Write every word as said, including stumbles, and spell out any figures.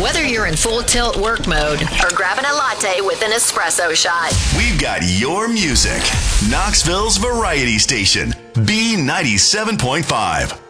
Whether you're in full tilt work mode or grabbing a latte with an espresso shot, we've got your music. Knoxville's Variety Station, B ninety-seven point five.